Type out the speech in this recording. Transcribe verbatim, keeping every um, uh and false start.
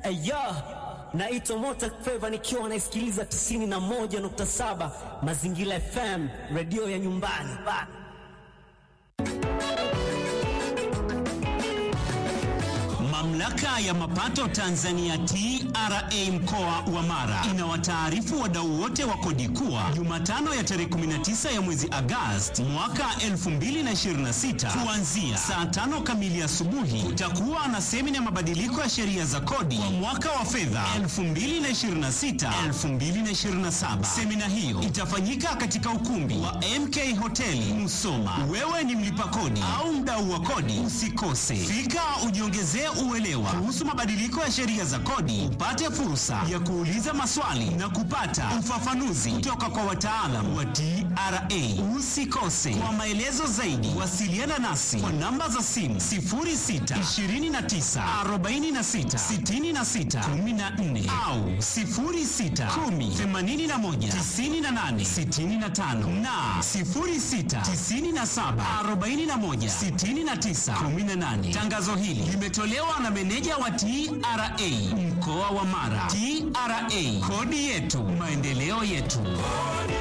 Aya, naitwa Mota Feva nikiwa naisikiliza tisini na moja nukta saba Mazingira F M, radio ya nyumbani. Mamlaka ya mapato Tanzania T R A mkoa wa Mara inawataarifu wadau wote wa kodi kuwa Jumatano ya tarehe kumi na tisa ya mwezi Agosti mwaka elfu mbili na ishirini na sita kuanzia saa tano kamili asubuhi kutakuwa na semina ya mabadiliko ya sheria za kodi kwa mwaka wa fedha elfu mbili na ishirini na sita elfu mbili na ishirini na saba. Semina hiyo itafanyika katika ukumbi wa M K Hoteli Musoma. Wewe ni mlipa kodi au mdau wa kodi, usikose. Fika ujiongezee uelewa kuhusu mabadiliko ya sheria za kodi, upate fursa ya kuuliza maswali na kupata ufafanuzi kutoka kwa wataalamu wa T R A. Usikose. Kwa maelezo zaidi, wasiliana nasi kwa namba za simu sifuri sita ishirini na tisa arobaini na sita sitini na sita kumi na nne au sifuri sita kumi themanini na moja tisini na nane sitini na tano na sifuri sita tisini na saba arobaini na moja sitini na tisa kumi na nane. Tangazo hili limetolewa na meneja wa T R A mkoa wa Mara. T R A, kodi yetu, maendeleo yetu.